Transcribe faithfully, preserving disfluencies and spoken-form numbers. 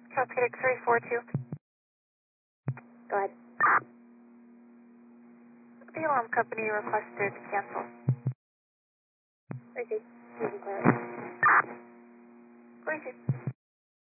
Copy three four two. Go ahead. The alarm company requested cancel. Received. You can clear it. Received.